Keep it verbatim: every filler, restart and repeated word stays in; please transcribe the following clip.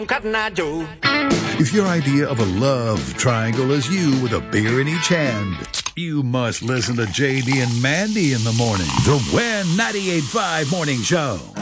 Cotton Eye Joe. If your idea of a love triangle is you with a beer in each hand, you must listen to J D and Mandy in the morning. The Win ninety-eight point five Morning Show.